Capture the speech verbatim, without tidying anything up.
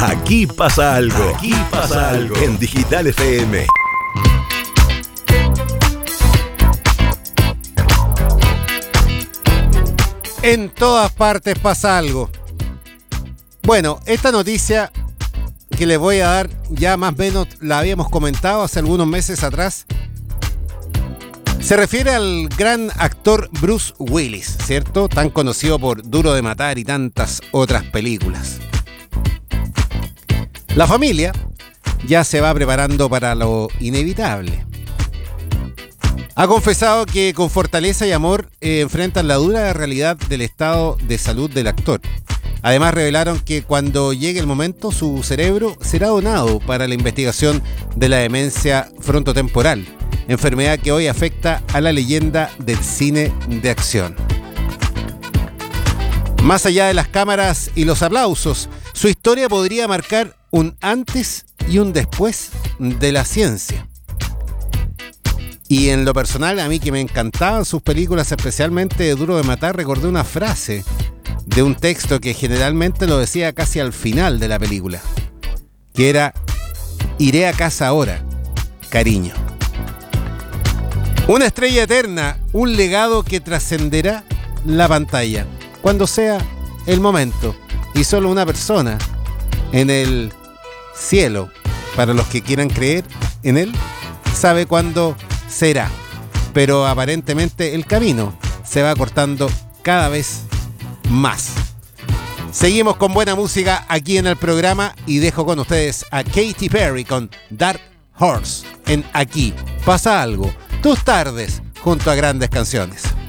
Aquí pasa algo. Aquí pasa algo. En Digital F M. En todas partes pasa algo. Bueno, esta noticia que les voy a dar ya más o menos la habíamos comentado hace algunos meses atrás. Se refiere al gran actor Bruce Willis, ¿cierto? Tan conocido por Duro de Matar y tantas otras películas. La familia ya se va preparando para lo inevitable. Ha confesado que con fortaleza y amor eh, enfrentan la dura realidad del estado de salud del actor. Además revelaron que cuando llegue el momento su cerebro será donado para la investigación de la demencia frontotemporal, enfermedad que hoy afecta a la leyenda del cine de acción. Más allá de las cámaras y los aplausos, su historia podría marcar un antes y un después de la ciencia. Y en lo personal, a mí que me encantaban sus películas, especialmente de Duro de Matar, recordé una frase de un texto que generalmente lo decía casi al final de la película, que era: iré a casa ahora, cariño. Una estrella eterna, un legado que trascenderá la pantalla, cuando sea el momento, y solo una persona en el cielo, para los que quieran creer en él, sabe cuándo será, pero aparentemente el camino se va cortando cada vez más. Seguimos con buena música aquí en el programa y dejo con ustedes a Katy Perry con Dark Horse en Aquí Pasa Algo, tus tardes junto a grandes canciones.